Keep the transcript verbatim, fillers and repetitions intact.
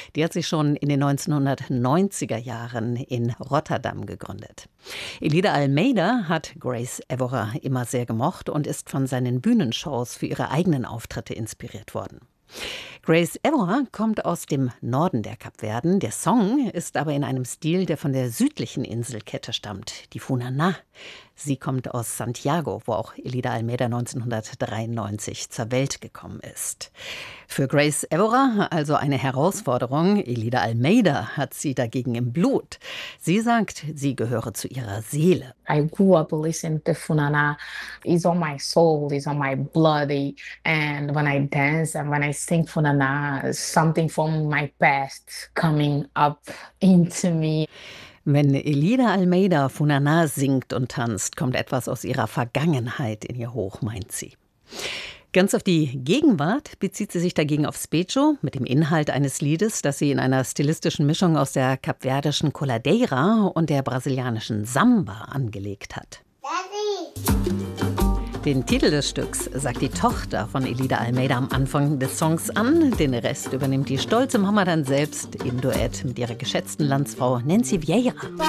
Die hat sie schon in den neunzehnhundertneunziger Jahren in Rotterdam gegründet. Elida Almeida hat Grace Evora immer sehr gemocht und ist von seinen Bühnenshows für ihre eigenen Auftritte inspiriert worden. Grace Evora kommt aus dem Norden der Kapverden. Der Song ist aber in einem Stil, der von der südlichen Inselkette stammt, die Funaná. Sie kommt aus Santiago, wo auch Elida Almeida neunzehnhundertdreiundneunzig zur Welt gekommen ist. Für Grace Evora also eine Herausforderung. Elida Almeida hat sie dagegen im Blut. Sie sagt, sie gehöre zu ihrer Seele. I grew up listening to Funaná. It's on my soul, it's on my blood. And when I dance and when I sing Funaná, something from my past coming up into me. Wenn Elida Almeida Funaná singt und tanzt, kommt etwas aus ihrer Vergangenheit in ihr hoch, meint sie. Ganz auf die Gegenwart bezieht sie sich dagegen auf Specho mit dem Inhalt eines Liedes, das sie in einer stilistischen Mischung aus der kapverdischen Coladeira und der brasilianischen Samba angelegt hat. Daddy. Den Titel des Stücks sagt die Tochter von Elida Almeida am Anfang des Songs an. Den Rest übernimmt die stolze Mama dann selbst im Duett mit ihrer geschätzten Landsfrau Nancy Vieira.